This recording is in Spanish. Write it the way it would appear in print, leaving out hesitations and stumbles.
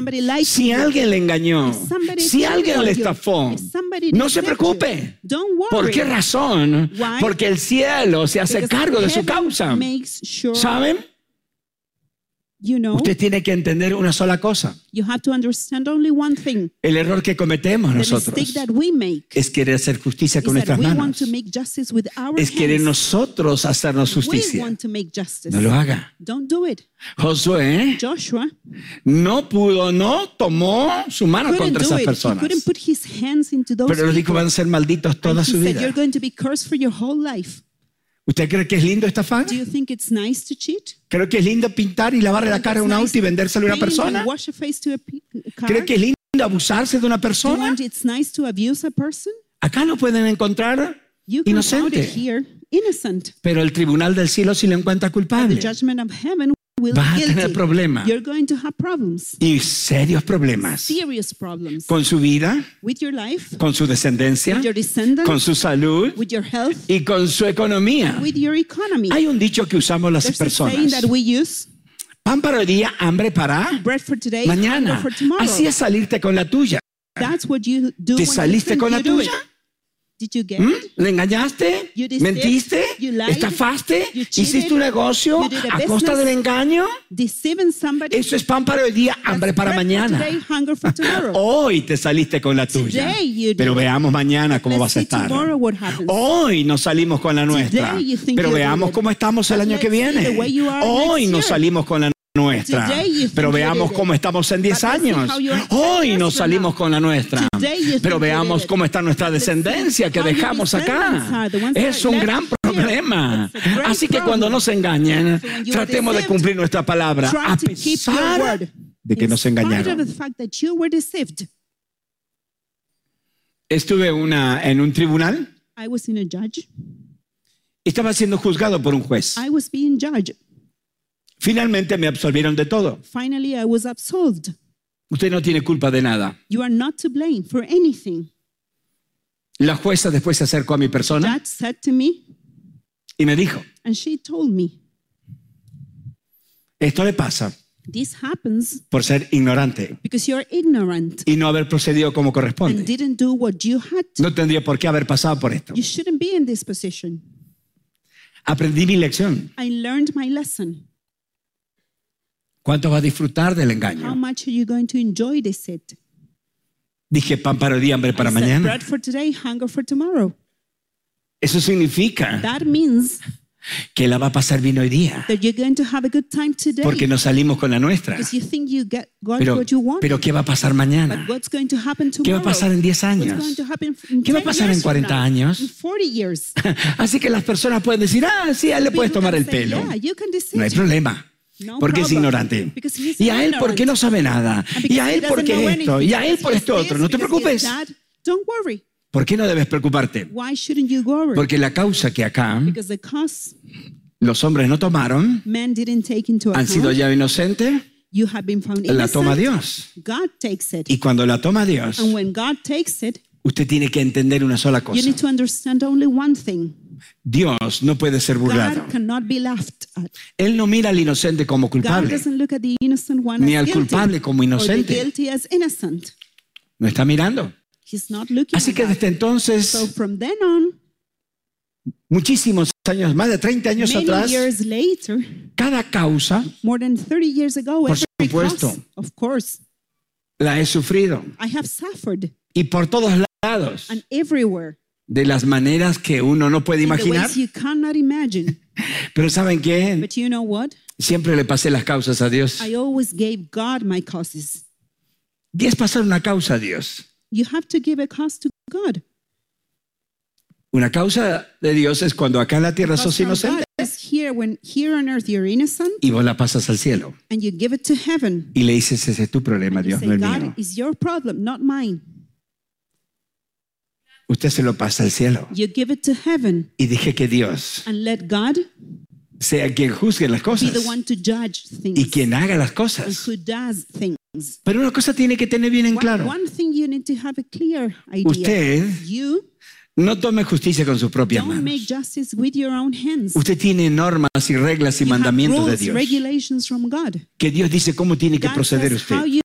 somebody lied to si you, alguien le engañó, if somebody si alguien cheated le on you, estafó, if somebody no se deceived preocupe. you, don't worry. ¿Por qué razón? Why? Porque el cielo se hace Because cargo de su heaven causa. makes sure, ¿Saben? you know, Usted tiene que entender una sola cosa. you have to understand only one thing. El error que cometemos The nosotros mistake that we make es querer hacer justicia is con that nuestras we want manos. to make justice with our Es querer hands. nosotros hacernos We justicia. want to make justice. No lo haga. Don't do it. Josué Joshua no tomó su mano couldn't contra do esas it. He personas. couldn't put his hands into those Pero les dijo, people. van a ser malditos toda And su he said, vida. you're going to be cursed for your whole life. ¿Usted cree que es lindo estafar? Do you think it's nice to cheat? ¿Cree que es lindo pintar y lavarle la cara a un auto y vendérselo a una Paint and persona? wash a face to a car? ¿Cree que es lindo abusarse de una Do you persona? want it's nice to abuse a person? Acá lo pueden encontrar You can find it inocente, here, innocent. pero el tribunal del cielo sí lo encuentra The culpable. judgment of heaven will Vas a be tener guilty. problemas You're going to have problems, y serios problemas serious problems con su vida, with your life, con su descendencia, with your descendants, con su salud with your health, y con su economía. with your economy. Hay un dicho que usamos las There's a saying personas. that we use, Pan para hoy día, hambre para bread for today, hunger mañana. for tomorrow. Así es salirte con la tuya. That's what you do ¿Te when you saliste think con la you do it. tuya? Did you get ¿Mm? it? ¿Le engañaste? You deceived, ¿Mentiste? you lied, ¿Estafaste? you cheated, ¿Hiciste un negocio you did a a costa business. del engaño? Deceiving somebody. Eso es pan para hoy día, hambre para bread for mañana. today, hunger for tomorrow. Hoy te saliste con la tuya. Today you did. Pero veamos mañana cómo Let's vas a see estar. tomorrow what happens. Hoy nos salimos con la nuestra. Today you think Pero you're veamos good. cómo estamos el But año que let's see viene. the way you are Hoy next nos year. salimos con la nuestra. Today you think Pero you veamos did it. cómo estamos en 10 But let's see años. how you are 10 Hoy years nos from salimos now. con la nuestra. Today you think Pero you veamos did it. cómo está nuestra Let's see descendencia que how your dejamos descendants acá. are, the ones that Es un left gran here. problema. It's a great Así que problem. cuando nos engañen, So when you are tratemos de deceived, cumplir nuestra palabra Try a to keep your pesar word. de que In nos spite of engañaron. the fact that you were deceived. Estuve en un tribunal. I was in a judge. Estaba siendo juzgado por un juez. I was being judged. Finalmente me absolvieron de todo. Finally, I was absolved. Usted no tiene culpa de nada. You are not to blame for anything. La jueza después se acercó a mi persona That said to me, y me dijo, and she told me, esto le pasa this happens por ser ignorante because you're ignorant y no haber procedido como and corresponde. didn't do what you had to. No tendría por qué haber pasado por esto. You shouldn't be in this position. Aprendí mi lección. I learned my lesson. ¿Cuánto va a disfrutar del How engaño? much are you going to enjoy this it? Dije pan para hoy día, hambre para I said, mañana. bread for today, hunger for tomorrow. Eso significa That means que la va a pasar bien hoy día. that you're going to have a good time today Porque nos salimos con la nuestra. because you think you got Pero, what you want. pero ¿qué va a pasar mañana? But what's going to happen tomorrow? ¿Qué va a pasar en 10 What's going años? to happen in ¿Qué va a 10 pasar en years from 40 now? años? In 40 years. Así que las personas pueden decir, sí, a él le puedes People tomar can el say, pelo. yeah, you can deceive No hay problema. No Porque es problem. ignorante. Because he's Y a él porque ignorant. no sabe nada. And Y a because él he porque doesn't know esto. Y a él anything. por esto Because otro. he's No te this, preocupes. because he's that. Don't worry. ¿Por qué no debes preocuparte? Why shouldn't you worry? Porque la causa que acá Because the cause los hombres no tomaron, men didn't take into han sido account, ya inocentes, you have been found la toma innocent. Dios. God takes it. Y cuando la toma Dios, And when God takes it, usted tiene que entender una sola you cosa. need to understand only one thing. Dios no puede ser burlado. God cannot be laughed at. Él no mira al inocente como God culpable. doesn't look at the innocent one Ni as al guilty culpable como or the inocente. guilty as innocent. No está mirando. He's not looking Así at que that. desde entonces, So from then on, muchísimos años, más de 30 años many atrás, years later, cada causa more than 30 years ago, Por every supuesto. cause, of course, la he sufrido. I have suffered, Y por todos lados, and everywhere, de las maneras que uno no puede in the imaginar. ways you cannot imagine. Pero ¿saben qué? But you know what? Siempre le pasé las causas a Dios. I always gave God my causes. Y es pasar una causa a Dios. You have to give a cause to God. Una causa de Dios es cuando acá en la tierra Because sos from inocente God is here when here on earth you're innocent y vos la pasas al cielo. and you give it to heaven. Y le dices, ese es tu problema, You Dios, say, no el God, mío. is your problem, not mine. Usted se lo pasa al cielo. You give it to heaven Y dije que Dios and let God sea quien juzgue las be cosas the one to judge y things quien haga las and cosas. who does things. Pero una cosa tiene que tener bien en claro. One thing you need to have a clear idea. Usted You no tome justicia con sus propias don't make manos. justice with your own hands. Usted tiene normas y reglas y You have mandamientos de rules, Dios. regulations from God. Que Dios dice cómo tiene que God proceder says how usted. you